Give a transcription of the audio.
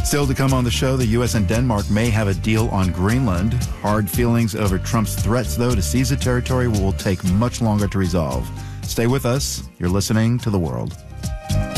Still to come on the show, the U.S. and Denmark may have a deal on Greenland. Hard feelings over Trump's threats, though, to seize the territory will take much longer to resolve. Stay with us. You're listening to The World.